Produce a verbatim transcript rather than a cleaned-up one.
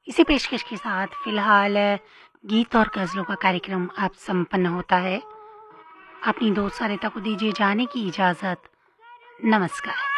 इसी पेशकश के साथ फिलहाल गीत और गज़लों का कार्यक्रम अब संपन्न होता है। अपनी दोस्त सरिता को दीजिए जाने की इजाज़त। नमस्कार।